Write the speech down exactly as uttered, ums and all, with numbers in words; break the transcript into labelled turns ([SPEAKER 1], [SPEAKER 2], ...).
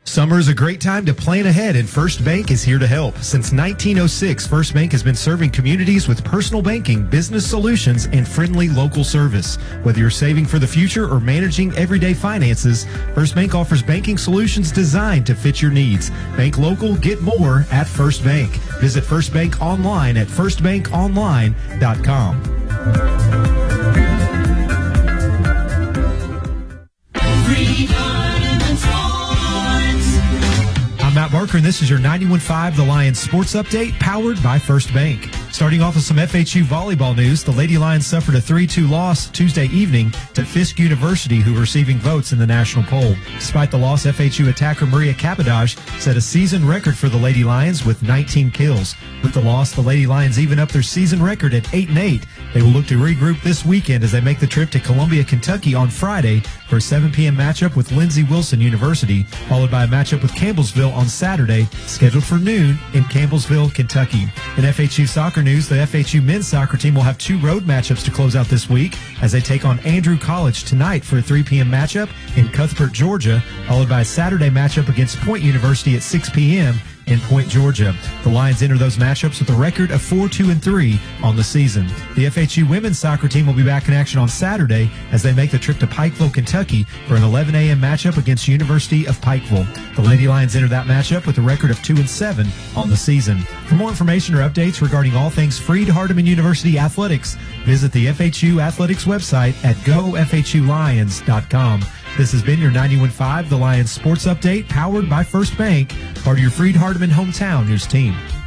[SPEAKER 1] Summer is a great time to plan ahead, and First Bank is here to help. Since nineteen oh six, First Bank has been serving communities with personal banking, business solutions, and friendly local service. Whether you're saving for the future or managing everyday finances, First Bank offers banking solutions designed to fit your needs. Bank local, get more at First Bank. Visit First Bank online at first bank online dot com. I'm Matt Barker, and this is your ninety-one point five The Lions Sports Update, powered by First Bank. Starting off with some F H U volleyball news, the Lady Lions suffered a three two loss Tuesday evening to Fisk University, who were receiving votes in the national poll. Despite the loss, F H U attacker Maria Capadage set a season record for the Lady Lions with nineteen kills. With the loss, the Lady Lions even up their season record at eight and eight. They will look to regroup this weekend as they make the trip to Columbia, Kentucky on Friday for a seven p.m. matchup with Lindsey Wilson University, followed by a matchup with Campbellsville on Saturday, scheduled for noon in Campbellsville, Kentucky. In F H U soccer news, the F H U men's soccer team will have two road matchups to close out this week as they take on Andrew College tonight for a three p.m. matchup in Cuthbert, Georgia, followed by a Saturday matchup against Point University at six p.m. in Point, Georgia. The Lions enter those matchups with a record of four two and three on the season. The F H U women's soccer team will be back in action on Saturday as they make the trip to Pikeville, Kentucky for an eleven a.m. matchup against University of Pikeville. The Lady Lions enter that matchup with a record of two and seven on the season. For more information or updates regarding all things Freed-Hardeman University athletics, visit the F H U athletics website at go f h u lions dot com. This has been your ninety-one point five The Lions Sports Update, powered by First Bank, part of your Freed-Hardeman hometown news team.